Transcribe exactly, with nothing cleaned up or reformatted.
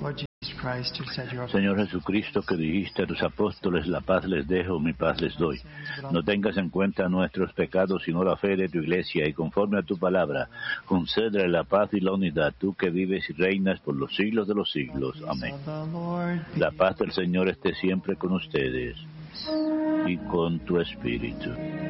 Señor Jesucristo, que dijiste a tus apóstoles, la paz les dejo, mi paz les doy. No tengas en cuenta nuestros pecados, sino la fe de tu iglesia, y conforme a tu palabra, concédele la paz y la unidad, tú que vives y reinas por los siglos de los siglos. Amén. La paz del Señor esté siempre con ustedes y con tu espíritu.